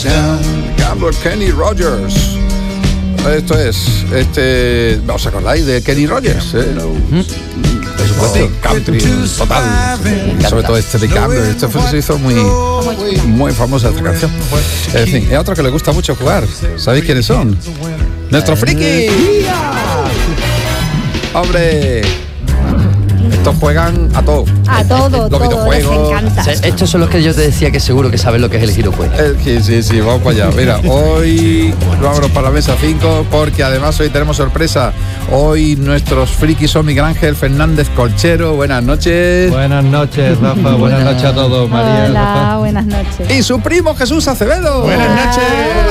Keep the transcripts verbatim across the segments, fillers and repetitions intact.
Gambler Kenny Rogers. Esto es, este, ¿os acordáis de Kenny Rogers? ¿Eh? Por supuesto, country total. Sobre todo este de Gambler. Esto se hizo muy, muy famosa esta canción. En fin, es otro que le gusta mucho jugar. ¿Sabéis quiénes son? ¡Nuestro friki! ¡Hombre! Estos juegan a todo. A todo, los todo, videojuegos. les encanta. O sea, estos son los que yo te decía que seguro que saben lo que es el HeroQuest. El, sí, sí, vamos para allá. Mira, hoy vámonos para la mesa cinco porque además hoy tenemos sorpresa. Hoy nuestros frikis son Miguel Ángel Fernández Colchero. Buenas noches. Buenas noches, Rafa. Buenas, buenas noches a todos, María. Hola, Rafa. Buenas noches. Y su primo Jesús Acevedo. Buenas noches.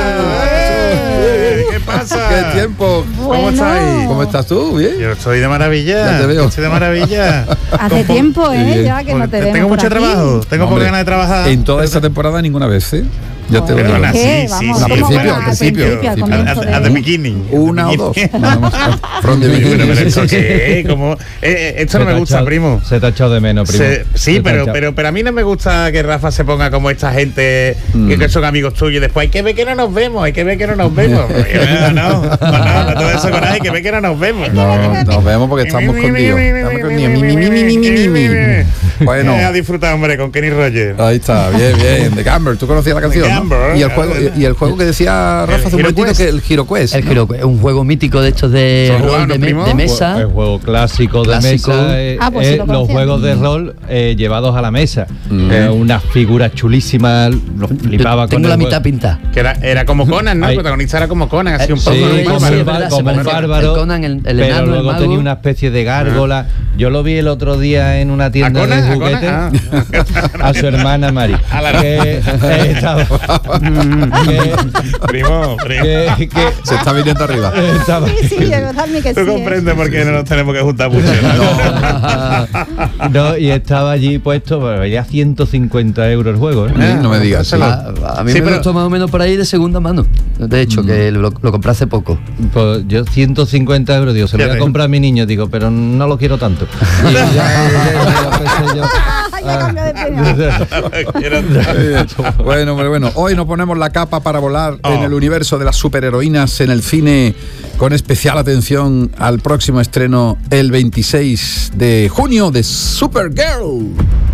¡Eh! ¿Qué pasa? ¿Qué tiempo? Bueno. ¿Cómo estáis? ¿Cómo estás tú? ¿Bien? Yo estoy de maravilla. Ya te veo. Estoy de maravilla. Hace tiempo, ¿eh? Bien. Ya que no te vemos Tengo por mucho aquí. trabajo. Tengo Hombre, poca ganas de trabajar. En toda esta temporada ninguna vez, ¿eh? Ya te lo digo. Perdona, ¿Qué? sí, sí, Vamos, sí. Al ¿cómo principio, va? al principio. al comienzo A de- the beginning. Una o dos. Nada más. From the Pero, beginning. pero esto qué, ¿cómo? Eh, eh, esto no Se te me ha gusta, echado- primo. Se te ha echado de menos, primo. Se- sí, Se te ha pero, echado. pero pero a mí no me gusta que Rafa se ponga como esta gente Mm. que, que son amigos tuyos y después hay que ver que no nos vemos, hay que ver que no nos vemos. no, no, no, no, no, todo eso con hay que ver que no nos vemos. No, nos vemos porque estamos con Dios. Estamos con Dios. Mi, mi, mi, mi, mi, mi, mi. Bueno. Eh, a disfrutar, hombre, con Kenny Rogers. Ahí está, bien, bien. The Gambler, ¿tú conocías la canción? ¿no? Gambler. Y el juego, y el juego que decía Rafa hace un HeroQuest. momentito que el HeroQuest. El ¿no? HeroQuest es un juego mítico de estos de ¿Son rol jugados, de, me- primo? de mesa. El juego clásico de Clásico. mesa, eh, Ah, pues sí eh, lo los conocía. juegos de rol eh, llevados a la mesa. Mm. Eh, unas figuras chulísimas, los flipaba Tengo con la el mitad juego. pintada. Que era, era como Conan, ¿no? Ay. El protagonista era como Conan, así Eh, un Sí, poco. Sí, ¿no? como sí, un, es verdad, como se un parece. bárbaro, El Conan, el- el pero enano, el luego mago. tenía una especie de gárgola. Yo lo vi el otro día en una ¿A tienda Conan? de ¿A Conan? juguetes Ah. a su hermana Mari. A la- que, eh, estaba, que, Primo, primo. que- que Se está viniendo arriba. estaba- Sí, sí, dejadme que Tú sí. ¿eh? comprendes por qué no nos tenemos que juntar mucho. ¿no? No, y estaba allí puesto, pues, valía ciento cincuenta euros el juego, ¿eh? No me digas. sí. A, a mí Sí, me pero- costó más o menos por ahí de segunda mano. De hecho, que lo, lo compré hace poco. Pues yo ciento cincuenta euros, digo, se lo voy a Fíjate. comprar a mi niño, digo, pero no lo quiero tanto. Y ya, ya, ya pensé yo, Ya cambio de opinión. Quiero- Bueno, bueno, bueno. Hoy nos ponemos la capa para volar Oh. en el universo de las superheroínas en el cine, con especial atención al próximo estreno el veintiséis de junio de Supergirl.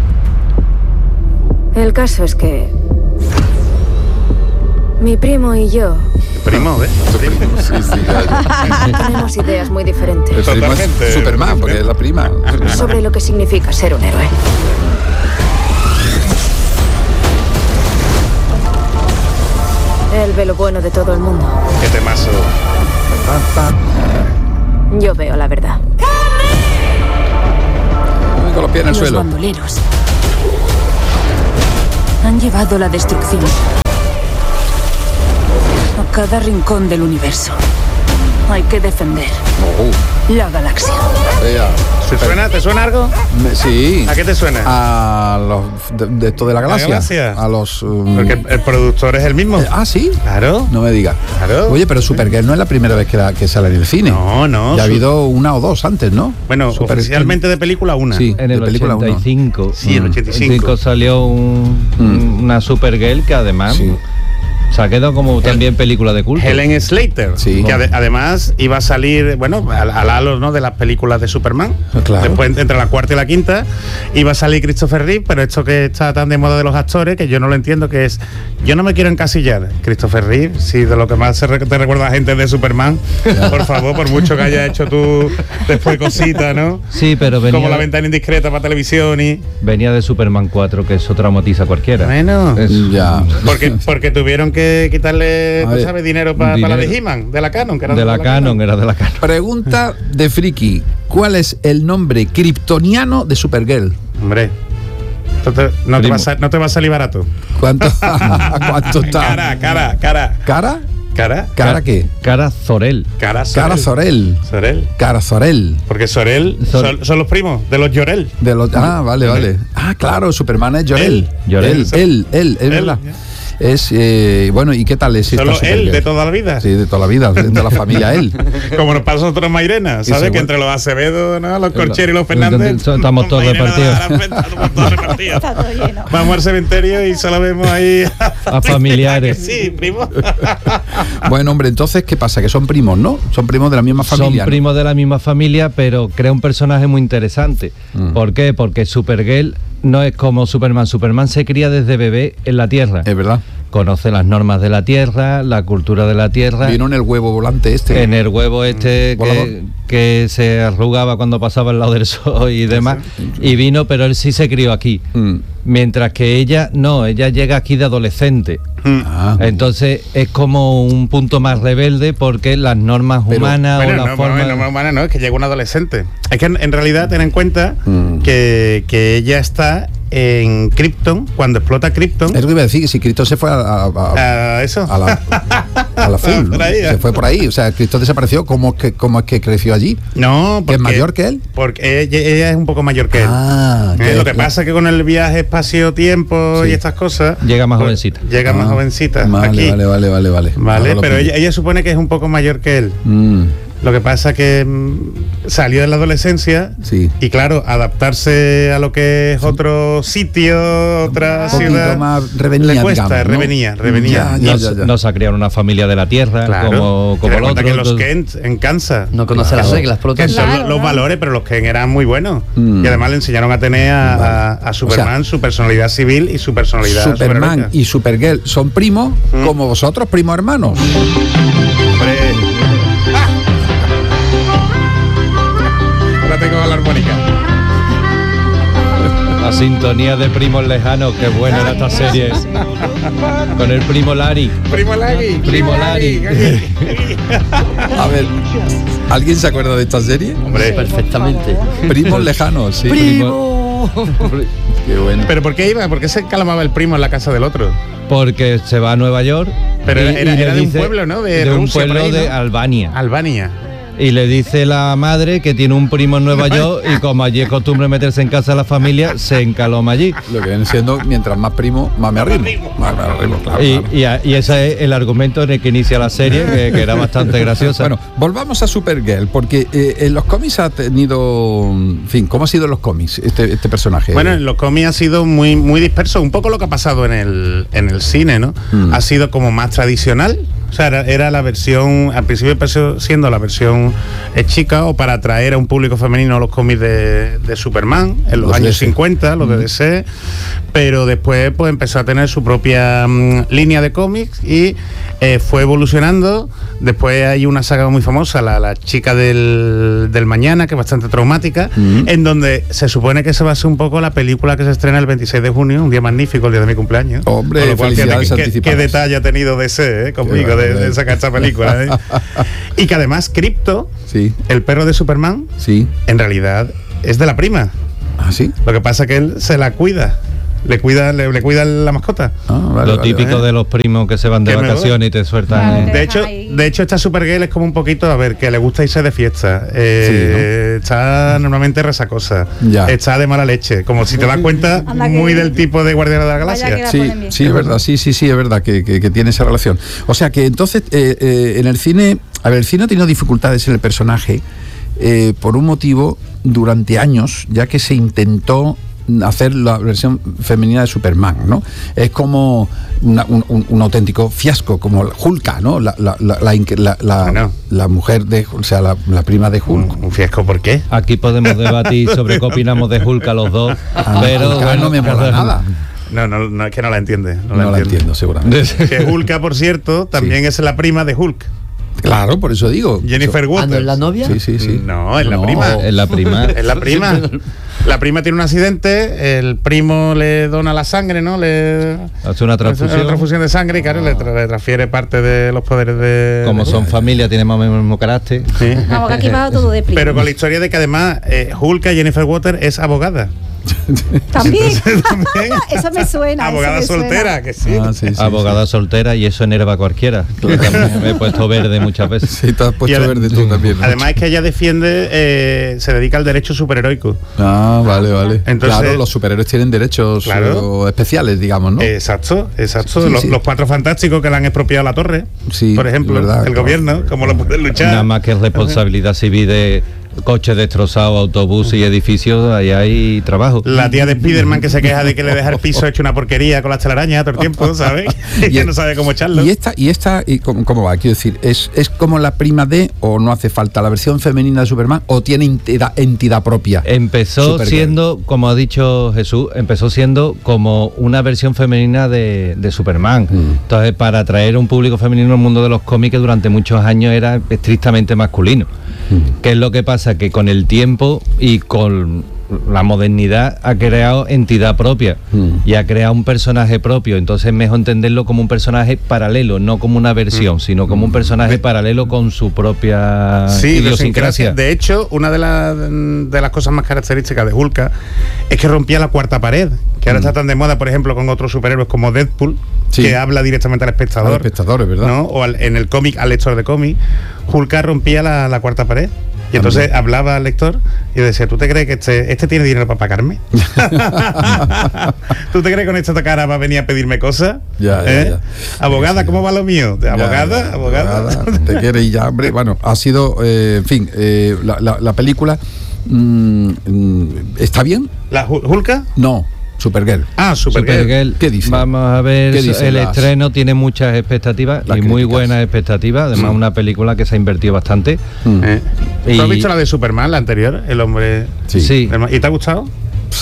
El caso es que mi primo y yo Primo, ¿ves? Sí, sí, tenemos ideas muy diferentes el primo es Totalmente. Superman, porque es la prima. sobre lo que significa ser un héroe. Él ve lo bueno de todo el mundo. Qué temazo. Yo veo la verdad. Con los pies en el Los suelo. bandoleros han llevado la destrucción a cada rincón del universo. Hay que defender Oh, la galaxia. ella. ¿Te suena, ¿Te suena algo? Me- Sí. ¿A qué te suena? A los de, de esto de la galaxia. galaxia? A los. um, Porque el, el productor es el mismo. eh, ah, sí. Claro. No me digas. Claro. Oye, pero Supergirl no es la primera vez que, la, que sale en el cine. No, no. Ya ha su- habido una o dos antes, ¿no? Bueno, Supergirl. oficialmente de película una. Sí. en el de película uno. ochenta y cinco. Sí, en el ochenta y cinco. cinco salió un, Mm. una Supergirl que además Sí. se ha quedado como también película de culto. Helen Slater, Sí. que ade- además iba a salir, bueno, al, al halo, ¿no?, de las películas de Superman. Claro. Después, entre la cuarta y la quinta, iba a salir Christopher Reeve, pero esto que está tan de moda de los actores, que yo no lo entiendo, que es, yo no me quiero encasillar. Christopher Reeve, si de lo que más se re- te recuerda a gente de Superman, por favor, por mucho que hayas hecho tú después cositas, ¿no? Sí, pero venía, Como La ventana indiscreta para televisión y... venía de Superman cuatro, que eso traumatiza a cualquiera. Bueno, Es- Ya. porque, porque tuvieron que quitarle, A tú ver, sabes, dinero para la de dinero. He-Man, de la Canon. Que era de la Canon, era de la Canon. Pregunta de friki. ¿Cuál es el nombre kryptoniano de Supergirl? Hombre, esto te- no, te Primo. va a, sa- no te va a salir barato. ¿Cuánto, ¿cuánto está? Cara, cara, cara. ¿Cara? Cara. ¿Cara qué? Cara Zorel. Cara Sorel. Cara Sorel. Sorel. Cara Sorel. Porque Sorel Sor- son, son los primos de los Llorel. De los, ah, vale, vale. Ah, claro, Superman es Jor-El. Él. Jor-El. Él, él, él, es Él. verdad. Es, eh, bueno, ¿y qué tal es esta Solo Supergirl? él, de toda la vida. Sí, de toda la vida, de toda la familia él. Como nos pasa a nosotros en Mairena, ¿sabes? seguro. Que entre los Acevedo, ¿no? Los Corchero y los Fernández. Estamos todos Mairena repartidos. da la cuenta, estamos todos repartidos. Está todo lleno. Vamos al cementerio y solo vemos ahí A familiares. Sí, primo. Bueno, hombre, entonces, ¿qué pasa? Que son primos, ¿no? Son primos de la misma familia. Son ¿no? primos de la misma familia, pero crea un personaje muy interesante. Mm. ¿Por qué? Porque Supergirl no es como Superman. Superman se cría desde bebé en la Tierra. Es verdad. Conoce las normas de la Tierra, la cultura de la Tierra. Vino en el huevo volante este. En el huevo este Volador. que, que se arrugaba cuando pasaba al lado del sol y demás. Y vino, pero él sí se crió aquí. Mm. Mientras que ella no, ella llega aquí de adolescente. Ah. Entonces es como un punto más rebelde porque las normas Pero, humanas Bueno, o la no, forma... no, no, humana no, es que llega un adolescente. Es que en, en realidad ten en cuenta Mm. que, que ella está en Krypton, cuando explota Krypton. Es lo que iba a decir, que si Cristo se fue a, a- a- a eso. a la, a la full, ¿no? Por ahí, ¿eh? Se fue por ahí. O sea, Cristo desapareció. ¿Cómo es que, cómo es que creció allí? No, ¿Que porque, es mayor que él? Porque ella, ella es un poco mayor que él. Ah, Eh, que- lo que pasa es que con el viaje espacio-tiempo Sí. y estas cosas Llega más pues, jovencita. Llega más Ah, jovencita Vale, aquí. vale, vale, vale, vale. Vale, Ahora lo pero pillo. ella, ella supone que es un poco mayor que él. Mm, Lo que pasa que mm, salió de la adolescencia sí. y claro, adaptarse a lo que es otro sitio, otra Un poquito ciudad, más revenía, le cuesta, digamos, ¿no? revenía, revenía. Ya, No, ya, ya, ya. no se ha criado en una familia de la Tierra Claro, como, como ten en el cuenta otro. que los entonces- Kent en Kansas, No conoce las reglas, por lo que tanto. son Claro, los, los claro. valores, pero los Kent eran muy buenos. Mm. Y además le enseñaron a tener a, a- a Superman su personalidad civil y su personalidad Superman superheroica. y Supergirl son primos, Mm. como vosotros, primos hermanos. Hombre. ¡Ah! Ahora tengo la armónica. La sintonía de primos lejanos, qué buena era esta serie. Con el primo Larry. Primo Lagui. Primo Lagui. A ver, ¿alguien se acuerda de esta serie? Hombre. Perfectamente. Primos lejanos, sí. Primo. Qué bueno. ¿Pero por qué iba? ¿Por qué se calmaba el primo en la casa del otro? Porque se va a Nueva York. Pero y- era- y era- le era de un dice- pueblo, ¿no? De De un Rusia, por pueblo ahí, ¿no? de Albania. Albania. Y le dice la madre que tiene un primo en Nueva York y como allí es costumbre meterse en casa de la familia, se encaloma allí. Lo que viene siendo, mientras más primo, más me arrimo. Más me arrimo, claro. Y, claro. y, a- y ese es el argumento en el que inicia la serie, que, que era bastante graciosa. Bueno, volvamos a Supergirl, porque eh, en los cómics ha tenido, en fin, ¿cómo ha sido en los cómics este, este personaje? Bueno, en los cómics ha sido muy, muy disperso, un poco lo que ha pasado en el, en el cine, ¿no? Mm. Ha sido como más tradicional, o sea, era, era la versión, al principio empezó siendo la versión eh, chica o para atraer a un público femenino a los cómics de, de Superman en los, Los años D C. cincuenta, los de D C, pero después pues empezó a tener su propia mm, línea de cómics y eh, fue evolucionando. Después hay una saga muy famosa, la, la chica del, del mañana, que es bastante traumática, Mm. en donde se supone que se basa un poco la película que se estrena el veintiséis de junio, un día magnífico, el día de mi cumpleaños. Hombre, Con lo cual, fíjate felicidades qué- qué, anticipadas. qué detalle ha tenido D C, ¿eh? Conmigo de, de sacar esta película. ¿eh? Y que además Krypto, Sí, el perro de Superman, sí. en realidad es de la prima. ¿Ah, sí? Lo que pasa es que él se la cuida. Le cuida, le, le cuida la mascota. Ah, vale, Lo vale, típico vale. de los primos que se van de Que me vacaciones y te sueltan. Claro, eh. te De dejan hecho, ahí. de hecho, esta Supergirl es como un poquito, a ver, que le gusta irse de fiesta. Eh, Está normalmente resacosa. Ya. Está de mala leche. Como si te das cuenta, Anda que- muy del tipo de Guardiana de la Vaya Galaxia. que la Sí, ponen bien. sí, es verdad, sí, sí, sí, es verdad que, que- que tiene esa relación. O sea que entonces eh, eh, en el cine, a ver, el cine ha tenido dificultades en el personaje eh, por un motivo durante años, ya que se intentó hacer la versión femenina de Superman, ¿no? Es como una- un, un- un auténtico fiasco, como Hulka, ¿no? La, la, la, la, la- la- Bueno. la mujer de, o sea, la, la prima de Hulk. Un, un fiasco, ¿por qué? Aquí podemos debatir sobre qué opinamos de Hulk a los dos, Ah, pero Hulka bueno, no me mola nada. No, no, no, es que no la entiende. No, No la entiendo, seguramente. Que Hulka, por cierto, también es la prima de Hulk. Claro, por eso digo. Jennifer ¿Ah, Waters. no es la novia? Sí, sí, sí. No, es la No. prima. Es la prima. Es la prima. La prima tiene un accidente, el primo le dona la sangre, ¿no? Le Hace una transfusión. Una transfusión de sangre y claro, le, tra- le transfiere parte de los poderes de... Como de son familia, tienen más o menos el mismo carácter. Sí. Vamos, que aquí va todo de primo. Pero con la historia de que además eh, Hulk, Jennifer Waters, es abogada. También. Entonces, también. Eso me suena. Abogada eso me soltera, suena. que sí. Ah, sí, sí, Abogada soltera y eso enerva a cualquiera. Yo también me he puesto verde muchas veces. Sí, te has Y puesto ade- verde tú también. ¿no? Además es que ella defiende, eh, se dedica al derecho superheroico. Ah, vale, vale. Entonces- claro, los superhéroes tienen derechos Claro. eh, especiales, digamos, ¿no? Exacto, exacto. Sí, los, sí. los cuatro fantásticos que le han expropiado la torre, Sí, por ejemplo, es verdad, el claro. gobierno, cómo lo pueden luchar. Nada más que responsabilidad civil de coches destrozados, autobuses y edificios, ahí hay trabajo. La tía de Spiderman que se queja de que le deja el piso hecho una porquería con las telarañas todo el tiempo, ¿sabes? Y que no sabe cómo echarlo. Y esta, y esta y cómo, cómo va, quiero decir, ¿es, ¿es como la prima de o no hace falta la versión femenina de Superman o tiene entidad, entidad propia? Empezó Supergirl. siendo, como ha dicho Jesús, empezó siendo como una versión femenina de, de Superman. Mm. Entonces, para atraer a un público femenino al mundo de los cómics, que durante muchos años era estrictamente masculino. Mm. ¿Qué es lo que pasa? Que con el tiempo y con la modernidad ha creado entidad propia Mm. y ha creado un personaje propio. Entonces es mejor entenderlo como un personaje paralelo, no como una versión, sino como un personaje paralelo con su propia Sí, idiosincrasia. de hecho, una de, las de las cosas más características de Hulk es que rompía la cuarta pared, que ahora está tan de moda, por ejemplo, con otros superhéroes como Deadpool, Sí. que habla directamente al espectador. Al espectador, es verdad. ¿no? O al- en el cómic, al lector de cómic, Hulk rompía la, la cuarta pared. Y entonces También. hablaba al lector y decía, ¿tú te crees que este, este tiene dinero para pagarme? ¿Tú te crees que con esta cara va a venir a pedirme cosas? Ya, ya, ¿Eh? ya. Abogada, Sí, sí. ¿cómo va lo mío? ¿De Ya, abogada? ya, abogada. Te quiere y ya, hombre. Bueno, ha sido, eh, en fin, eh, la, la- la película mm, mm, ¿está bien? ¿La Hul- Hulka? No, Supergirl. Ah, Supergirl. Supergirl, ¿Qué dice? Vamos a ver, ¿Qué dicen el las- estreno tiene muchas expectativas las y muy críticas? buenas expectativas, además Mm. una película que se ha invertido bastante. Mm. Eh. ¿Tú Y- has visto la de Superman, la anterior? El hombre... Sí. Sí, ¿Y te ha gustado?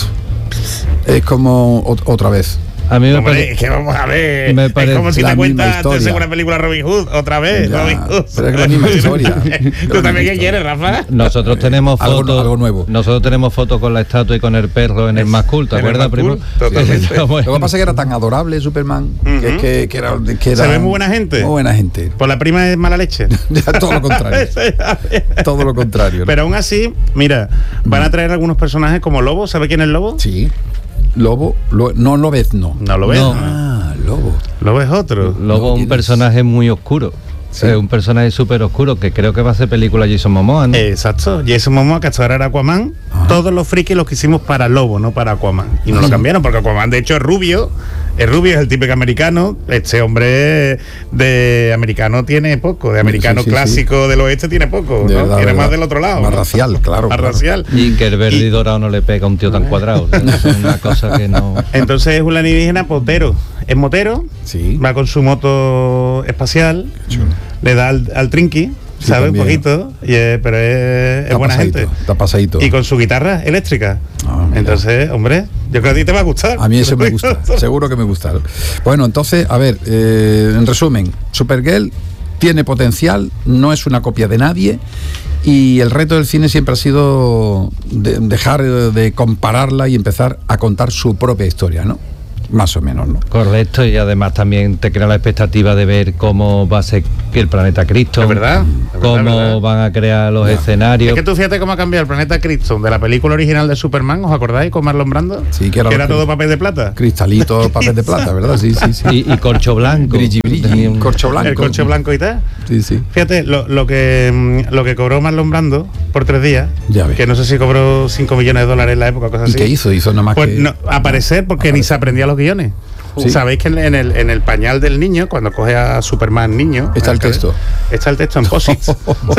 Es como ot- otra vez. a mí me Hombre, parece... es que vamos a ver. me Es parece como si la te misma cuentas historia. de segunda película Robin Hood, otra vez. Ya, Robin Hood. pero es la misma historia. ¿Tú La misma también qué historia. quieres, Rafa? Nosotros tenemos Algo- fotos, algo nuevo. nosotros tenemos fotos con la estatua y con el perro en el Mascul, ¿te en el acuerdas, primo? Mascul, totalmente. Estamos- Lo que pasa es que era tan adorable Superman que, Ujú. que, que era, que era Se ve muy buena gente. Muy buena gente. Pues la prima es mala leche. Ya, todo lo contrario. Todo lo contrario. ¿no? Pero aún así, mira, van a traer algunos personajes como Lobo. ¿Sabe quién es Lobo? Sí. Lobo, lo, no Lobezno. No lo ves. No. Ah, Lobo. Lobo es otro. Luego ¿quién un es? personaje muy oscuro. Sí. Es un personaje súper oscuro que creo que va a ser película Jason Momoa, ¿no? Exacto. Jason Momoa, que hasta ahora era Aquaman. Ajá. Todos los frikis los que hicimos para Lobo, no para Aquaman. Y no lo cambiaron porque Aquaman, de hecho, es rubio. Es rubio, es el típico americano. Este hombre de americano tiene poco. De americano Sí, sí, sí. clásico del oeste tiene poco. De ¿no? verdad, Tiene verdad. más del otro lado. Más ¿no? racial, claro. Más claro. racial. Y que el verde y Y- dorado no le pega a un tío tan cuadrado. Es una cosa que no... Entonces es un alienígena potero. Es motero, Sí. va con su moto espacial, Chulo. le da al, al trinqui, Sí, ¿sabe? Un también. poquito, y es- pero es, es Está buena pasadito, gente. Está pasadito. Y con su guitarra eléctrica. Ah, mira. Entonces, hombre, yo creo que a ti te va a gustar. A mí eso me gusta, seguro que me gusta. Bueno, entonces, a ver, eh, en resumen, Supergirl tiene potencial, no es una copia de nadie y el reto del cine siempre ha sido de- dejar de compararla y empezar a contar su propia historia, ¿no? Más o menos, ¿no? Correcto, y además también te crea la expectativa de ver cómo va a ser el planeta Krypton. Es verdad, es verdad, Cómo es verdad. van a crear los Ya. escenarios. Es que tú fíjate cómo ha cambiado el planeta Krypton de la película original de Superman, ¿os acordáis? Con Marlon Brando. Sí, que era lo que- todo papel de plata. Cristalito, papel de plata, ¿verdad? Sí, sí, sí. Y, y corcho blanco. Brilli, brilli, Tenía un- corcho blanco. El coche blanco y tal. Sí, sí. Fíjate, lo, lo que mm, lo que cobró Marlon Brando por tres días, Ya ves. que no sé si cobró cinco millones de dólares en la época, cosas ¿Y así. qué hizo? Hizo nada más Pues que... no, aparecer porque ni se aprendía los guiones. Sí. Sabéis que en, en el, en el pañal del niño, cuando coge a Superman niño, Está el texto. Está el texto en posits.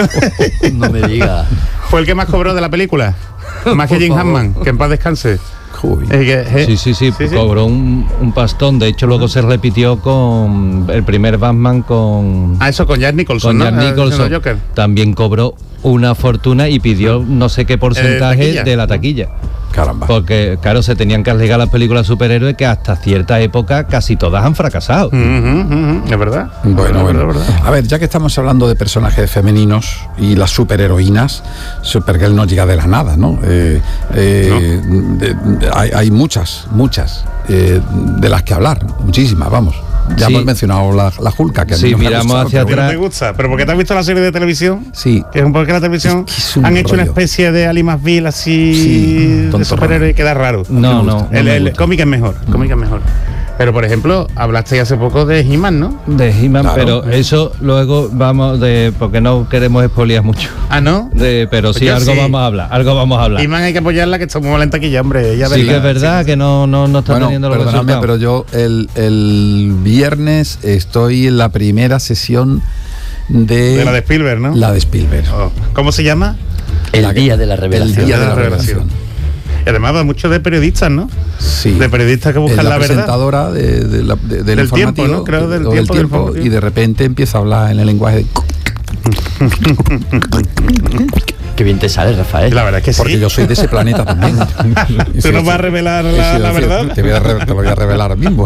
No me digas. Fue el que más cobró de la película. Más que Por Jim favor. Hammond, que en paz descanse. Uy. Es que, eh, Sí, sí, sí, cobró un, un pastón. De hecho, luego se repitió con el primer Batman con, Ah, eso con Jack Nicholson, con ¿no? Jack Eh, Nicholson. siendo Joker. También cobró una fortuna y pidió no sé qué porcentaje taquilla. de la taquilla. Caramba. Porque, claro, se tenían que arriesgar las películas superhéroes que hasta cierta época casi todas han fracasado. Ujú, ujú, es verdad. Bueno, Es verdad, bueno. es verdad. A ver, ya que estamos hablando de personajes femeninos y las superheroínas, Supergirl no llega de la nada, ¿no? Eh, eh, de- de- hay, hay muchas, muchas eh, de las que hablar, muchísimas, vamos. Ya Sí. hemos mencionado la, la Hulka, que a mí Sí, no me ha miramos gustado, hacia pero- ¿No atrás. te gusta? ¿Pero por qué te has visto la serie de televisión? Sí. Que es un poco que la televisión Es que es un han hecho una rollo. especie de Ali McBeal así Sí, de tonto superhéroe y queda raro. No, me no. gusta. no el me el gusta. cómic es mejor, el cómic es mejor. Pero por ejemplo, hablaste hace poco de He-Man, ¿no? De He-Man, Claro. pero eso luego vamos de. Porque no queremos expoliar mucho. Ah, ¿no? De, pero Pues sí, yo algo sí. vamos a hablar. Algo vamos a hablar. He-Man hay que apoyarla, que está muy mal en taquilla, hombre. Ella Sí verla. que es verdad que no, no, no está Bueno, teniendo los perdonadme, resultados. pero yo el, el viernes estoy en la primera sesión de, De la de Spielberg, ¿no? la de Spielberg. Oh. ¿Cómo se llama? El La que- día de la revelación. El día de la La revelación. revelación. Y además va mucho de periodistas, ¿no? Sí. De periodistas que buscan Es la, la verdad. presentadora de, de la- de- del, Del informativo, tiempo, ¿no? Creo del o tiempo, del tiempo, informativo. y de repente empieza a hablar en el lenguaje de... Qué bien te sale, Y Rafael. la verdad es que Porque sí. yo soy de ese planeta también. Y ¿Tú sí, nos sí. vas a revelar Sí, la, sí, la sí, verdad? Te, voy a re- te lo voy a revelar ahora mismo.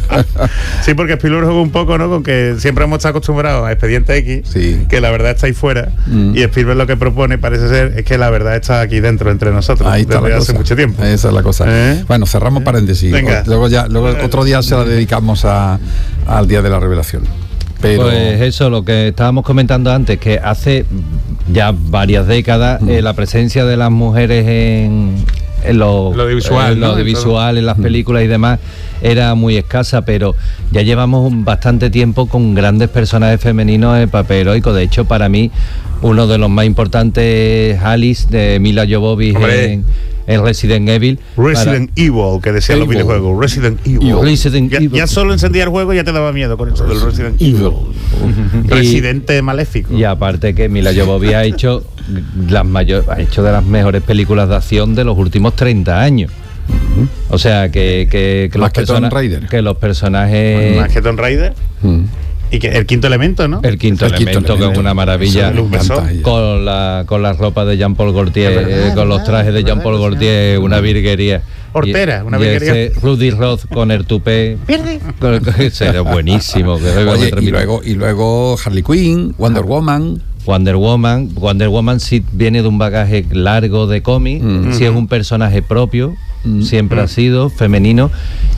Sí, porque Spielberg juega un poco, ¿no? Con que siempre hemos estado acostumbrados a Expediente X, Sí. que la verdad está ahí fuera, Mm. y Spielberg lo que propone parece ser es que la verdad está aquí dentro entre nosotros Ahí está desde la hace cosa. mucho tiempo. Esa es la cosa. ¿Eh? Bueno, cerramos paréntesis. Venga. O- Luego ya, luego otro día se la dedicamos a, al día de la revelación. Pero Pues eso, lo que estábamos comentando antes, que hace ya varias décadas Mm. eh, la presencia de las mujeres en, en lo, Lo audiovisual, en lo ¿no? audiovisual, en las películas y demás, era muy escasa, pero ya llevamos un bastante tiempo con grandes personajes femeninos en papel heroico. De hecho, para mí, uno de los más importantes es Alice, de Mila Jovovich Hombre. en, en Resident Evil. Resident Evil, que decían los Evil. videojuegos. Resident Evil. Evil. Resident ya, Evil. ya solo encendía el juego y ya te daba miedo con eso del Resident Evil. Y- Residente maléfico. Y aparte que Mila Jovovich ha hecho las mayor, ha hecho de las mejores películas de acción de los últimos treinta años. O sea que, que, que Más los, que Tomb persona- Raider. que los personajes. Más que Tomb Raider. mm, Y que el quinto elemento, ¿no? El quinto El quinto elemento, que es elemento. una maravilla. Eso, Luc Besson. encanta ella. Con la, con la ropa de Jean-Paul Gaultier, Es verdad, eh, con los verdad, trajes de verdad, Jean-Paul verdad. Gaultier, una virguería. Hortera, Y- una y virguería. ese Rudy Roth con el tupé. Con- con- ese era buenísimo. que luego Oye, me y terminó. luego, y luego Harley Quinn, Wonder Woman. Wonder Woman, Wonder Woman sí viene de un bagaje largo de cómic, Mm. sí es un personaje propio, Mm. siempre ha sido femenino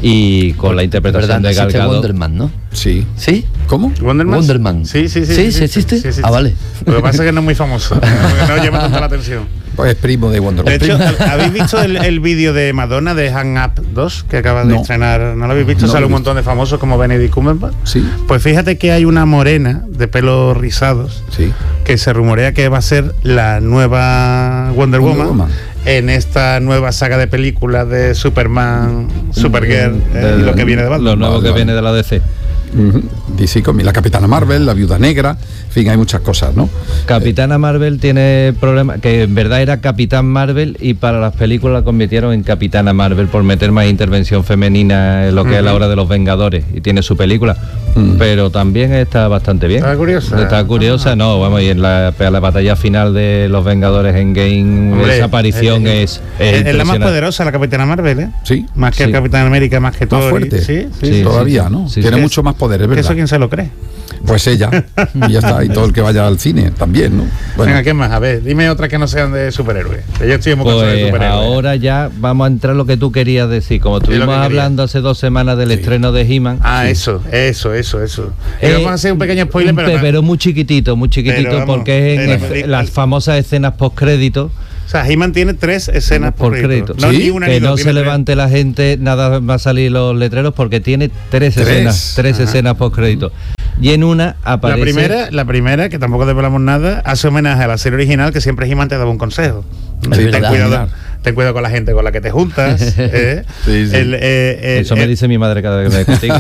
y con la De interpretación verdad, no de Gal existe Gadot. Wonderman, ¿no? Sí. ¿Sí? ¿Cómo? Wonderman. Wonderman. Sí, sí, sí. ¿Sí? ¿Sí existe? Ah, vale. Lo que pasa es que no es muy famoso. Porque no llama tanto la atención. Pues es primo de Wonder De Woman. hecho, ¿habéis visto el, el vídeo de Madonna de Hang Up dos que acaba de No. estrenar? ¿No lo habéis visto? No Sale lo he un montón de famosos como Benedict Cumberbatch. Sí, Pues fíjate que hay una morena de pelos rizados sí. que se rumorea que va a ser la nueva Wonder, Wonder Woman, Woman. en esta nueva saga de películas de Superman, Supergirl eh, y lo que viene de Batman. Lo nuevo Vale, que vale. viene de la D C. Ujú. D C Comics, la Capitana Marvel, la Viuda Negra, en fin, hay muchas cosas, ¿no? Capitana Marvel tiene problemas, que en verdad era Capitán Marvel y para las películas la convirtieron en Capitana Marvel por meter más intervención femenina en lo que es la hora de los Vengadores y tiene su película. Mm. Pero también está bastante bien. Está curiosa. Está curiosa, no, vamos, y en la, la batalla final de los Vengadores en Game, Hombre, esa aparición eh, es, es, es es la más impresionante. poderosa, la Capitana Marvel, ¿eh? Sí, Más que Sí. el Capitán América, más que todo. más fuerte. Sí, sí. Sí, todavía, sí, ¿no? sí, Tiene sí. mucho más poder, es Que verdad. ¿Eso quién se lo cree? Pues ella, y ya está, y todo el que vaya al cine también, ¿no? Bueno, Venga, ¿qué más? A ver, dime otras que no sean de superhéroes. Que yo estoy muy cansado de Pues superhéroes. ahora ya vamos a entrar lo que tú querías decir. Como lo que estuvimos quería. hablando hace dos semanas del Sí. estreno de He-Man. Ah, eso, eso, eso, eso. Y Eh, vamos a hacer un pequeño spoiler, un pero, pe- pero muy chiquitito, muy chiquitito, Pero vamos, porque es en pero ef- el- las famosas escenas post-crédito. o sea, He-Man tiene tres escenas por, Por crédito. No, ¿Sí? ni una Que ni dos, no tiene se tres. levante la gente, nada va a salir los letreros porque tiene tres, Tres. escenas, tres Ajá. escenas post-crédito. Y en una La aparece. primera, la primera, que tampoco desvelamos nada, hace homenaje a la serie original, que siempre He-Man te daba un consejo. Sí, ten, verdad. cuidado, ten cuidado con la gente con la que te juntas. ¿eh? Sí, sí. El, eh, el- Eso me el- dice mi madre cada vez que me contigo.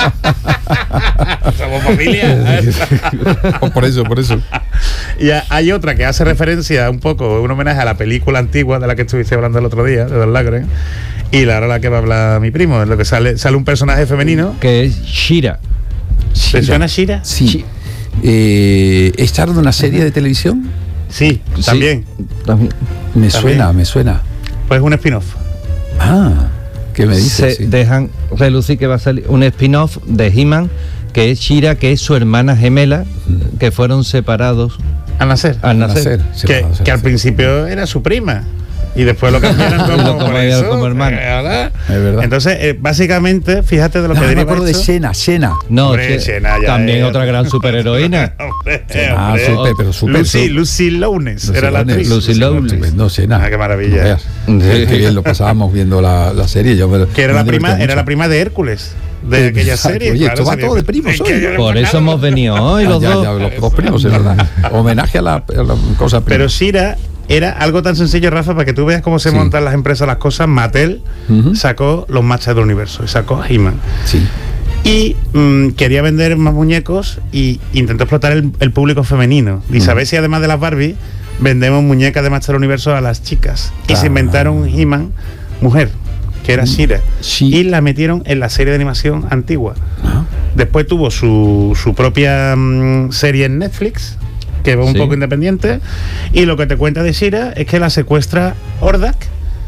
Somos familia. oh, por eso, por eso. Y ha- hay otra que hace referencia un poco, un homenaje a la película antigua de la que estuviste hablando el otro día, de Don Lagren. Y la hora la que va a hablar mi primo, en lo que sale, sale un personaje femenino. Que es Shira. ¿Te suena Shira? Sí. Eh, ¿Esta de una serie de televisión? Sí, también. Sí, también. Me También. suena, me suena. Pues es un spin-off. Ah, ¿qué me Se dices? Sí. dejan relucir que va a salir un spin-off de He-Man, que es Shira, que es su hermana gemela, que fueron separados Al nacer. al nacer. Nacer, que, separados, que al nacer. principio era su prima. y después lo cambiaron como, Lo como por ella, eso, como hermano. eh, ahora. Es verdad. Entonces, eh, básicamente, fíjate de lo No, que me deriva acuerdo de esto. Xena, Xena. No, Hombre, sí, Xena ya también es- otra gran superheroína. Hombre, Ah, hombre. súper, pero súper. Lucy, sú- Lucy Lownes Lucy era la Lownes. actriz. Lucy Lownes. No, Xena. Ah, qué maravilla. No veas. Sí. Qué bien lo pasábamos viendo la, la serie. Yo me- Que era me la divertía prima, era mucho. la prima de Hércules, de aquella Exacto. serie. Oye, esto va sería- todo de primos Es hoy, que ¿no? yo no Por me eso acuerdo. hemos venido hoy Ah, los ya, dos. ya, los dos primos, es verdad. Homenaje a la, a la cosa prima. Pero Shira era algo tan sencillo, Rafa, para que tú veas cómo se Sí. montan las empresas, las cosas. Mattel Ujú. sacó los Masters del Universo y sacó He-Man. Sí. Y mm, quería vender más muñecos y intentó explotar el, el público femenino. Y Ujú. sabéis si además de las Barbie vendemos muñecas de Masters del Universo a las chicas. Y Claro. se inventaron un He-Man mujer, que era Shira. Sí. Y la metieron en la serie de animación antigua. Ah. Después tuvo su, su propia mm, serie en Netflix, que va un Sí. poco independiente. Y lo que te cuenta de Shira es que la secuestra Hordak,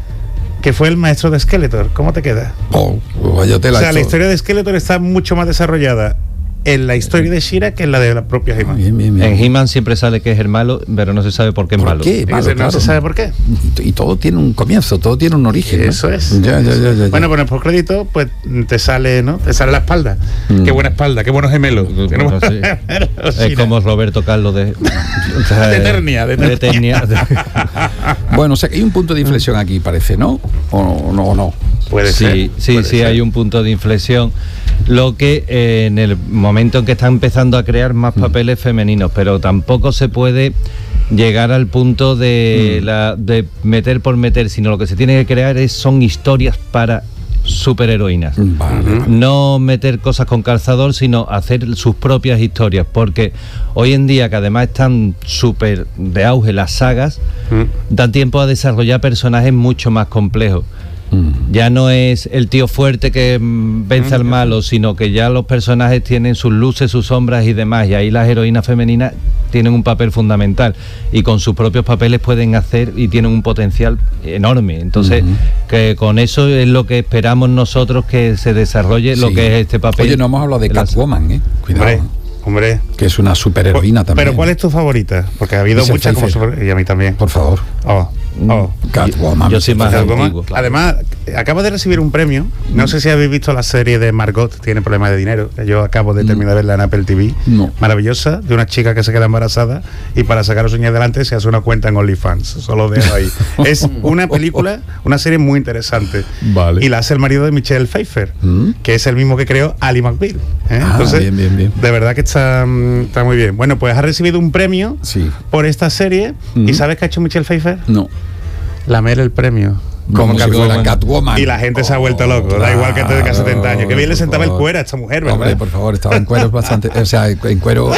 que fue el maestro de Skeletor. ¿Cómo te queda? Oh, vaya tela O sea, la esto. historia de Skeletor está mucho más desarrollada en la historia de Shira que en la de la propia He-Man. Bien, bien, bien. En He-Man siempre sale que es el malo, pero no se sabe por qué es ¿Por malo. qué? Es que Malo, no claro. se sabe por qué. Y, y todo tiene un comienzo, todo tiene un origen. ¿no? Eso es. Ya, ya, ya, ya, ya. Bueno, pues en el postcrédito, pues te sale, ¿no? Te sale la espalda. Mm. Qué buena espalda, qué buenos gemelos. Bueno, Qué buenos sí. gemelos, Es Shira. como Roberto Carlos de, o sea, De Eternia, de de Eternia. Eternia. Bueno, o sea que hay un punto de inflexión aquí, parece, ¿no? O no, o no. Puede ser. Sí, sí, puede sí, ser. hay un punto de inflexión. Lo que eh, en el momento en que está empezando a crear más papeles femeninos, pero tampoco se puede llegar al punto de, la, de meter por meter, sino lo que se tiene que crear es, son historias para superheroínas. Vale, vale. No meter cosas con calzador, sino hacer sus propias historias, porque hoy en día, que además están súper de auge las sagas, Mm. dan tiempo a desarrollar personajes mucho más complejos. Mm. Ya no es el tío fuerte que mm, vence al malo, sino que ya los personajes tienen sus luces, sus sombras y demás, y ahí las heroínas femeninas tienen un papel fundamental y con sus propios papeles pueden hacer y tienen un potencial enorme. Entonces, Ujú. que con eso es lo que esperamos nosotros que se desarrolle lo Sí. que es este papel. Oye, no hemos hablado de Las- Catwoman, ¿eh? Cuidado. Hombre, hombre. Que es una superheroína también. Pero ¿cuál es tu favorita? Porque ha habido Michelle muchas como Pfeiffer. super... Y a mí también. Por favor. Oh, oh. Catwoman. Yo soy más Catwoman. antiguo. Además, eh, acabo de recibir un premio. No sé si habéis visto la serie de Margot, tiene problemas de dinero. que Yo acabo de terminar de verla en Apple T V. No. Maravillosa, de una chica que se queda embarazada y para sacar los sueños adelante se hace una cuenta en OnlyFans. Solo dejo ahí. Es una película, una serie muy interesante. Vale. Y la hace el marido de Michelle Pfeiffer, Mm. que es el mismo que creó Ali McBeal. ¿eh? Ah, bien, bien, bien. De verdad que está, mm, está muy bien. Bueno, pues ha recibido un premio Sí. por esta serie. Mm. ¿Y sabes qué ha hecho Michelle Pfeiffer? No. Lamer el premio. Como si Catwoman. fuera Catwoman. Y la gente se ha vuelto Oh, loco. Da igual que tenga claro, setenta años. Que bien le por sentaba el favor. cuero a esta mujer, ¿verdad? Hombre, por favor, estaba en cuero bastante. O sea, en cuero.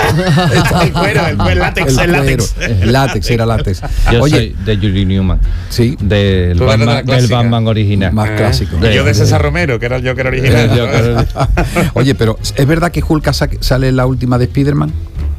El cuero, el cuero, látex, el látex. cuero. Látex, era látex. Yo Oye, soy de Julie Newman, sí, del Tú eres de la Batman, del clásica. Batman original. más Eh, clásico. Y yo de Eh, César Romero, que era el Joker original. El Joker. Oye, pero ¿es verdad que Hulk sa- sale en la última de Spider-Man?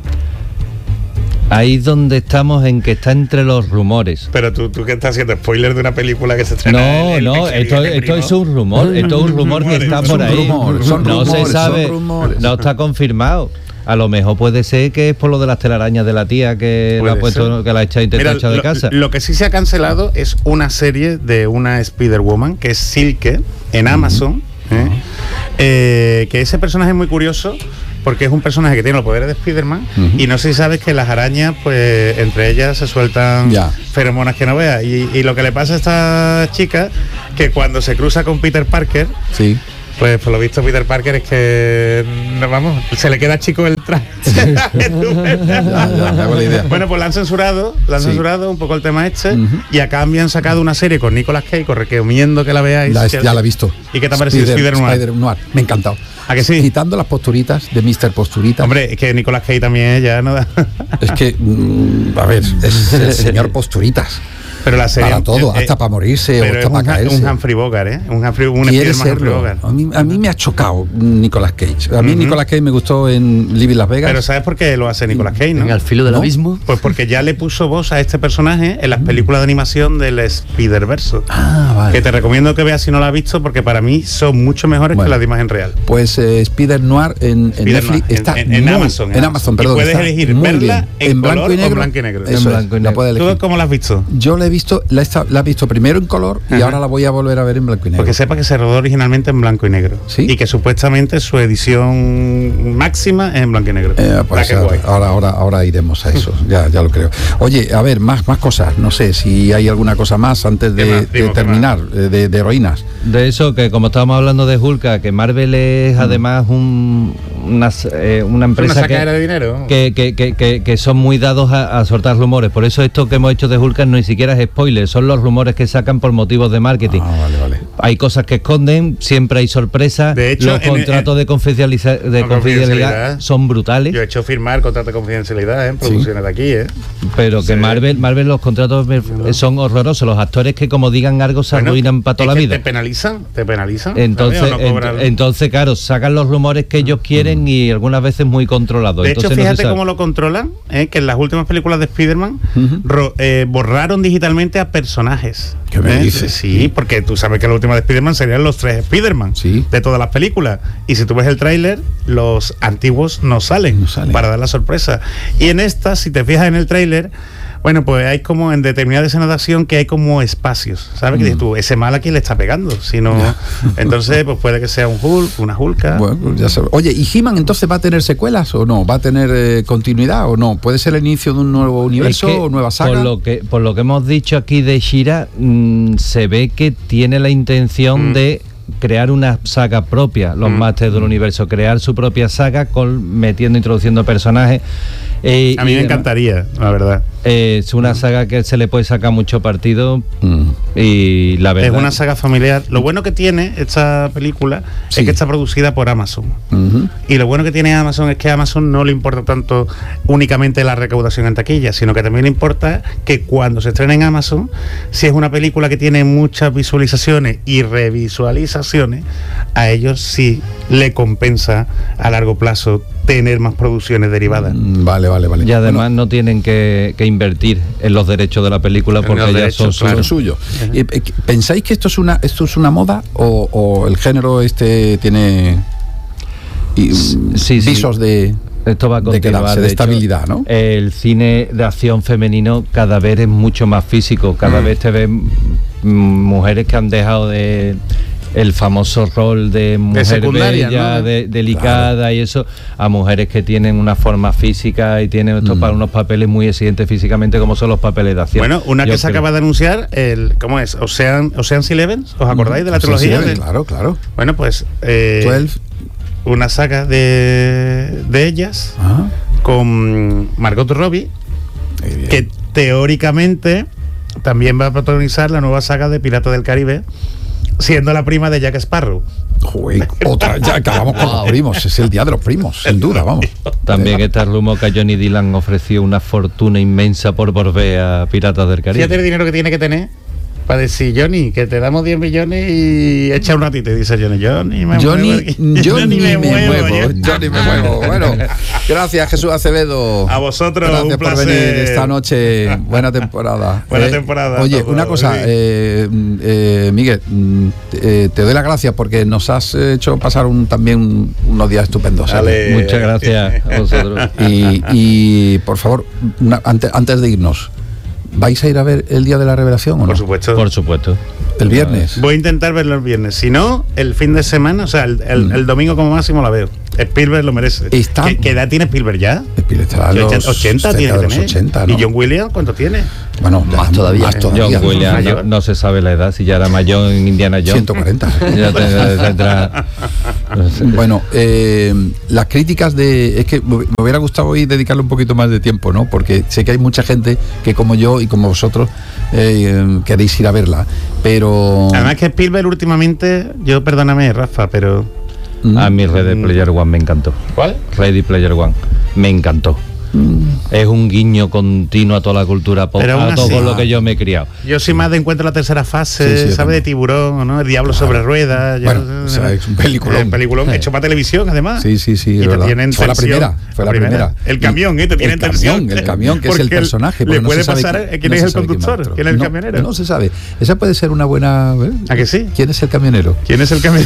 Ahí es donde estamos, en que está entre los rumores. Pero tú, tú que estás haciendo spoiler de una película que se estrena. No, el- el no, veinte de esto, noviembre, esto es primo. un rumor, esto es un rumor que está Son por ahí. rumores, son no rumores, se sabe, son rumores. no está confirmado. A lo mejor puede ser que es por lo de las telarañas de la tía que la Puede ha puesto, ser. que la ha echado, intentado Mira, echar de lo, casa. lo que sí se ha cancelado es una serie de una Spider-Woman que es Silke en Amazon. ¿eh? Eh, que ese personaje es muy curioso porque es un personaje que tiene los poderes de Spider-Man. Ujú. Y no sé si sabes que las arañas, pues entre ellas se sueltan Ya. feromonas que no veas. Y, y lo que le pasa a esta chica, que cuando se cruza con Peter Parker, Sí. pues por lo visto Peter Parker es que, no, vamos, se le queda chico el traje. Ya, ya, me hago la idea. Bueno, pues la han censurado, la han Sí. censurado un poco el tema este, Ujú. y a cambio han sacado una serie con Nicolas Cage, os recomiendo que la veáis. La- que- ya la he visto. ¿Y qué te ha parecido Spider, Spider-Noir? Spider-Noir. Me ha encantado. ¿A que sí? Quitando las posturitas de mister Posturita. Hombre, es que Nicolas Cage también ya no da. Es que, mm, a ver, es el señor Posturitas. Pero la serie. Para todo, eh, hasta para morirse o pero hasta es para un, caerse. un Humphrey Bogart, ¿eh? Un Humphrey, un Quiere Spider-Man Humphrey serlo. Bogart. A mí, a mí me ha chocado Nicolas Cage. A mí Ujú. Nicolas Cage me gustó en Living Las Vegas. Pero ¿sabes por qué lo hace Nicolas Cage, no? En Al filo del ¿No? abismo. Pues porque ya le puso voz a este personaje en las películas de animación del Spider-Verse. Ah, vale. Que te recomiendo que veas si no la has visto, porque para mí son mucho mejores Bueno. que las de imagen real. Pues eh, Spider Noir en, en Spider-Noir, Netflix en- está en- en muy- Amazon, en Amazon, Y perdón. puedes está elegir muy verla bien. en blanco color y o negro. blanco y negro. Eso En es, blanco y la negro. puedes ¿Tú elegir. cómo la has visto? Yo la he he visto, la he, esta- la he visto primero en color y Ajá. ahora la voy a volver a ver en blanco y negro. Porque sepa que se rodó originalmente en blanco y negro. ¿Sí? Y que supuestamente su edición máxima es en blanco y negro. Eh, pues La que ahora, guay. ahora, ahora, ahora iremos a eso, ya, ya lo creo. Oye, a ver, más, más cosas, no sé si hay alguna cosa más antes ¿Qué de, más? de Digo, ¿qué terminar, eh, de, de heroínas. De eso, que como estábamos hablando de Hulk, que Marvel es además un, una, eh, una Una empresa sacadera de que, dinero. que, que, que, que, que son muy dados a, a soltar rumores. Por eso esto que hemos hecho de Hulk no ni siquiera es spoiler, son los rumores que sacan por motivos de marketing. Ah, vale, vale. Hay cosas que esconden, siempre hay sorpresas. De hecho, los en- contratos en- de, confidencializa- de No, confidencialidad confidencialidad. son brutales. Yo he hecho firmar contrato de confidencialidad en producciones de aquí, ¿eh? Pero que Sí. Marvel, Marvel los contratos me- son horrorosos. Los actores que como digan algo se Bueno, arruinan para toda es la que vida. Te penalizan, te penalizan. Entonces, ¿sabes? O no ent- cobran- entonces, claro, sacan los rumores que ellos quieren y algunas veces muy controlados. De hecho, Entonces, no se fíjate sabe. cómo lo controlan, ¿eh? Que en las últimas películas de Spider-Man Ujú. ro- eh, borraron digitalmente a personajes. ¿Qué me ¿eh? dices? Sí, porque tú sabes que la última de Spider-Man serían los tres Spider-Man Sí. de todas las películas. Y si tú ves el tráiler, los antiguos no salen, No salen. para dar la sorpresa. Y en esta, si te fijas en el tráiler, bueno, pues hay como en determinadas escenas de acción que hay como espacios, ¿sabes? Que dices tú, ese mal a quién le está pegando, si no, Ya. entonces pues puede que sea un Hulk, una Hulka. Bueno, pues ya sabes. Oye, ¿y He-Man entonces va a tener secuelas o no? ¿Va a tener eh, continuidad o no? ¿Puede ser el inicio de un nuevo universo Es que, o nueva saga? Por lo que, por lo que hemos dicho aquí de She-Ra, mm, se ve que tiene la intención Mm. de crear una saga propia, los Mm. Masters del Universo, crear su propia saga con metiendo, introduciendo personajes. eh, A mí y me demás. encantaría, la verdad. Eh, es una saga que se le puede sacar mucho partido Mm. y la verdad. Es una saga familiar. Lo bueno que tiene esta película Sí. es que está producida por Amazon. Ujú. Y lo bueno que tiene Amazon es que a Amazon no le importa tanto únicamente la recaudación en taquilla, sino que también le importa que cuando se estrene en Amazon, si es una película que tiene muchas visualizaciones y revisualizaciones, a ellos sí le compensa a largo plazo tener más producciones derivadas. Mm, Vale, vale, vale. Y además Bueno, no tienen que, que invertir en los derechos de la película En porque los ya derechos, son son suyos. suyos. Eh, eh, ¿Pensáis que esto es una esto es una moda o, o el género este tiene y, mm, sí, sí. visos de Esto va a de continuar. quedarse, de hecho, estabilidad, ¿no? El cine de acción femenino cada vez es mucho más físico. Cada Mm. vez te ven mm, mujeres que han dejado de el famoso rol de mujer secundaria, bella, ¿no? de, delicada y eso, a mujeres que tienen una forma física y tienen estos Mm. para unos papeles muy exigentes físicamente como son los papeles de acción. Bueno, una Yo que se creo- acaba de anunciar, el ¿cómo es? Ocean, Ocean's Eleven, ¿os acordáis de la Sí, trilogía? sí, de- claro, claro. Bueno, pues eh, doce. una saga de, de ellas Ah, con Margot Robbie, muy bien. que teóricamente también va a protagonizar la nueva saga de Piratas del Caribe, siendo la prima de Jack Sparrow. Joder, otra, ya acabamos con los primos, es el día de los primos, sin duda, vamos. También está el rumor que a Johnny Dylan ofreció una fortuna inmensa por volver a Piratas del Caribe. Fíjate el dinero que tiene que tener para decir, Johnny, que te damos diez millones y echa un ratito. Y dice Johnny, Johnny, me Johnny, muevo aquí. Johnny me muevo, Johnny. Johnny me muevo. Bueno, gracias Jesús Acevedo. A vosotros, gracias un por placer. venir esta noche. Buena temporada. Buena temporada a Oye, todos, una cosa, sí. eh, eh, Miguel, mm, eh, te doy las gracias porque nos has hecho pasar un, también un- unos días estupendos. ¿eh? Dale. Muchas gracias a vosotros. Y, y, por favor, una- antes, antes de irnos, ¿vais a ir a ver el día de la revelación o no? Por supuesto. Por supuesto. El viernes. Voy a intentar verlo el viernes. Si no, el fin de semana, o sea, el, el- Mm. el domingo como máximo la veo. Spielberg lo merece. Está- ¿Qué, qué edad tiene Spielberg ya? Spielberg estará a ochenta, los ochenta cerca tiene de que los tener. ochenta, ¿no? ¿Y John Williams cuánto tiene? Bueno, Más ya, todavía. Más todavía. John Williams, mayor. no, no se sabe la edad, si ya era mayor en Indiana Jones. ciento cuarenta. Ya tendrá- tendrá- no sé. Bueno, eh, las críticas de... Es que me me hubiera gustado hoy dedicarle un poquito más de tiempo, ¿no? Porque sé que hay mucha gente que como yo y como vosotros eh, queréis ir a verla, pero... Además que Spielberg últimamente, yo perdóname, Rafa, pero... Mm, A mí Ready Player One me encantó. ¿Cuál? Ready Player One me encantó. Es un guiño continuo a toda la cultura pop, Pero aún a todo así- con lo que yo me he criado. Yo soy más de encuentro la tercera fase, Sí, sí, yo ¿sabe? De también. tiburón, ¿no? El diablo sobre ruedas. yo- Bueno, o sea, es un peliculón. Un peliculón hecho para televisión, además. Sí, sí, sí, Y es te verdad. tienen Fue la tensión. primera, fue la primera. El camión, ¿eh? Te El tienen camión, tensión. el camión, que es el Porque personaje, porque Le no puede se sabe pasar qui- quién no es se el sabe quién conductor, otro. quién es el No, camionero. No se sabe. Esa puede ser una buena... ¿eh? ¿A que sí? ¿Quién es el camionero? ¿Quién es el camionero?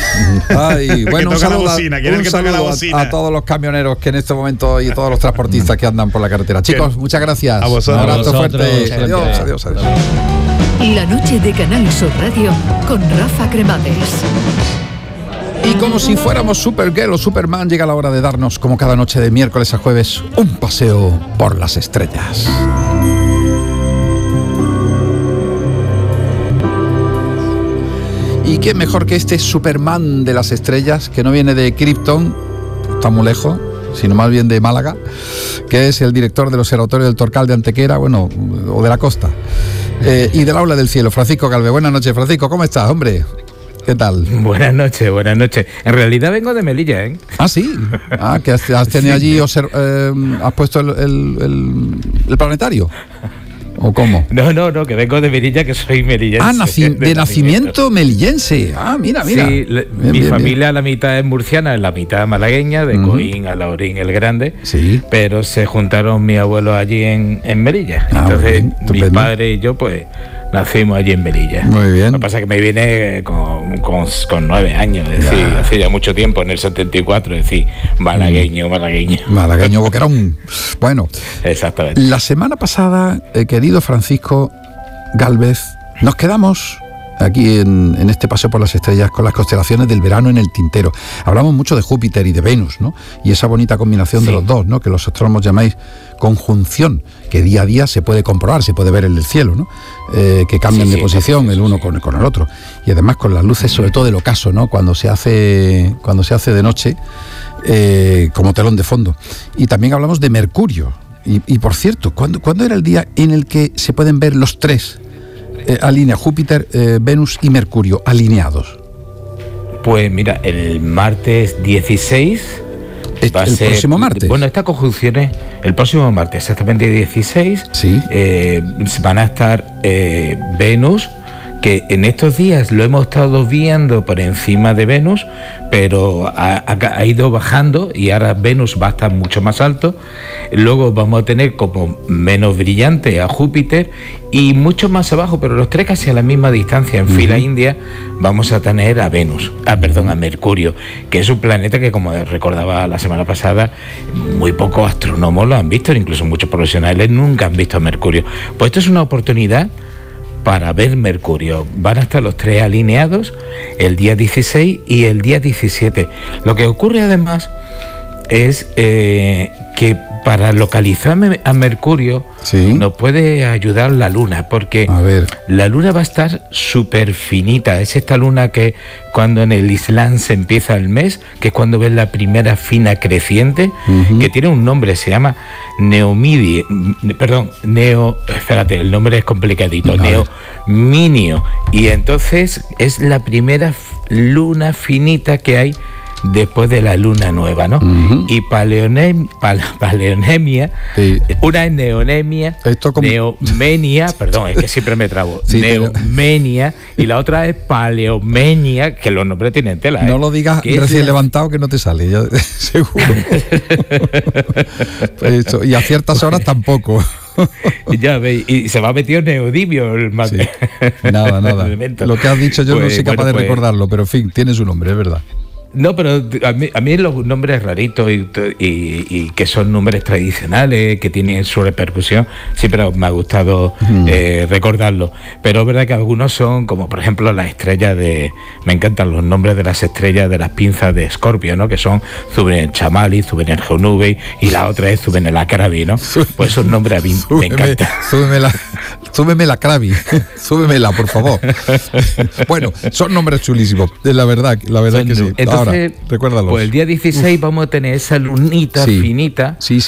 Ay, bueno, un toca la saludo, a- bocina, ¿quién es un el que toca la saludo a- bocina? a todos los camioneros que en este momento y todos los transportistas que andan por la carretera. Chicos, muchas gracias. A vosotros. Un abrazo A vosotros, fuerte. siempre. Adiós, adiós, adiós. La noche de Canal Sur Radio con Rafa Cremades. Y como si fuéramos Supergirl o Superman, llega la hora de darnos, como cada noche de miércoles a jueves, un paseo por las estrellas. ¿Y qué mejor que este Superman de las estrellas, que no viene de Krypton, está muy lejos, sino más bien de Málaga, que es el director del Observatorio del Torcal de Antequera, bueno, o de la costa, eh, y del Aula del Cielo, Francisco Galvez. Buenas noches, Francisco, ¿cómo estás, hombre? ¿Qué tal? Buenas noches, buenas noches. En realidad vengo de Melilla, ¿eh? Ah, sí. Ah, que has, has tenido allí, observ- eh, has puesto el, el, el, el planetario. ¿O cómo? No, no, no, que vengo de Melilla, que soy melillense. Ah, naci- de, de nacimiento melillense. Ah, mira, mira. Sí, le, bien, mi bien, familia bien. La mitad es murciana, la mitad malagueña, de uh-huh. Coín a Laurín el Grande. Sí. Pero se juntaron mis abuelos allí en, en Melilla. Ah, Entonces, bien, mi padre y yo, pues, nacimos allí en Melilla. Muy bien. Lo que pasa es que me vine con, con, con nueve años, es decir, ya. hace ya mucho tiempo, en el setenta y cuatro, es decir, malagueño, malagueño. Malagueño boquerón. Bueno, exactamente. La semana pasada, eh, querido Francisco Galvez, nos quedamos aquí en, en este paseo por las estrellas con las constelaciones del verano en el tintero. Hablamos mucho de Júpiter y de Venus, ¿no? Y esa bonita combinación sí. de los dos, ¿no? Que los astrónomos llamáis conjunción, que día a día se puede comprobar, se puede ver en el cielo, ¿no? Eh, que cambian sí, de sí, posición sí, el uno sí. con, con el otro. Y además con las luces, sobre todo del ocaso, ¿no? Cuando se hace, cuando se hace de noche, eh, como telón de fondo. Y también hablamos de Mercurio. Y, y por cierto, ¿cuándo, ¿cuándo era el día en el que se pueden ver los tres? Eh, alinea Júpiter, eh, Venus y Mercurio alineados. Pues mira, el martes dieciséis va a el ser, próximo martes. Bueno, estas conjunciones, el próximo martes, exactamente dieciséis, sí. eh, van a estar eh, Venus, que en estos días lo hemos estado viendo por encima de Venus, pero ha, ha, ha ido bajando y ahora Venus va a estar mucho más alto. Luego vamos a tener como menos brillante a Júpiter y mucho más abajo, pero los tres casi a la misma distancia, en uh-huh. fila india, vamos a tener a Venus, ah, perdón, a Mercurio, que es un planeta que, como recordaba la semana pasada, muy pocos astrónomos lo han visto, incluso muchos profesionales nunca han visto a Mercurio. Pues esto es una oportunidad para ver Mercurio. Van a estar los tres alineados el día dieciséis y el día diecisiete. Lo que ocurre además es eh, que para localizar a Mercurio ¿sí? nos puede ayudar la Luna, porque a ver. la Luna va a estar súper finita. Es esta Luna que cuando en el Islam se empieza el mes, que es cuando ves la primera fina creciente, uh-huh. que tiene un nombre, se llama Neomidie, perdón, Neo, espérate, el nombre es complicadito, Neominio, y entonces es la primera luna finita que hay después de la luna nueva, ¿no? Uh-huh. Y paleonem, pal, paleonemia, sí. una es neonemia, como... neomenia, perdón, es que siempre me trabo, sí, neomenia, pero... y la otra es paleomenia, que los nombres tienen tela. No ¿eh? lo digas recién es... levantado que no te sale, yo, seguro. Eso, y a ciertas horas tampoco. Ya veis, y se va metido neodimio el más. Sí. Nada, nada. Lo que has dicho yo pues, no soy capaz bueno, de pues... recordarlo, pero en fin, tiene su nombre, es verdad. No, pero a mí, a mí los nombres raritos y, y, y que son nombres tradicionales, que tienen su repercusión, siempre me ha gustado mm. eh, recordarlos. Pero es verdad que algunos son, como por ejemplo la estrella de... Me encantan los nombres de las estrellas de las pinzas de Escorpio, ¿no? Que son Zuben Chamali, Zuben Geonubi y la otra es Zuben el Acrabi, ¿no? Pues esos nombres a mí súbeme, me encantan. Súbeme súbeme la Krabi, súbemela, por favor. Bueno, son nombres chulísimos, la verdad, la verdad son, que sí. Entonces, ahora, recuérdalos. Pues el día dieciséis Uf. vamos a tener esa lunita sí, finita. Sí,